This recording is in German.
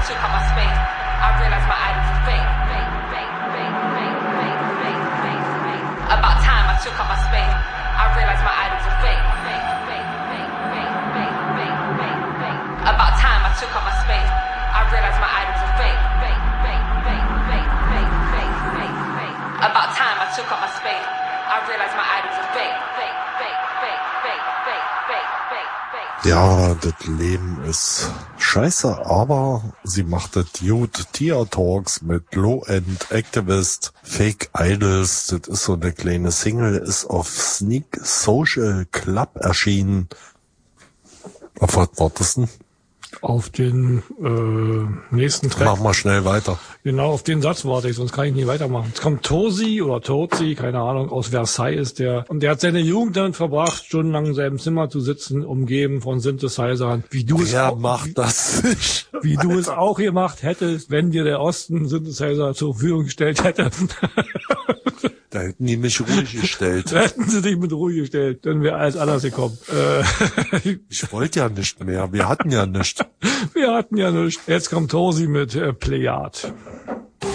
took up my space, I realized my idols are fake. About time I took up my space, I realized my idols are fake. About time I took up my space, I realized my idols are fake. About time I took up my space, I realized my idols are fake. Ja, das Leben ist scheiße, aber sie macht das gut. Tia Talks mit Low-End Activist, Fake Idols, das ist so eine kleine Single, ist auf Sneak Social Club erschienen. Auf was wartest du? Auf den nächsten Track. Mach mal schnell weiter. Genau, auf den Satz warte ich, sonst kann ich nicht weitermachen. Es kommt Tosi oder Tozi, keine Ahnung, aus Versailles ist der. Und der hat seine Jugend damit verbracht, stundenlang in seinem Zimmer zu sitzen, umgeben von Synthesizern. Wie du es auch gemacht hättest, wenn dir der Osten Synthesizer zur Verfügung gestellt hätte. Da hätten die mich ruhig gestellt. Da hätten sie dich mit ruhig gestellt, dann wäre alles anders gekommen. Ich wollte ja nicht mehr, wir hatten ja nicht. Wir hatten ja nichts. Jetzt kommt Tosi mit Plejad.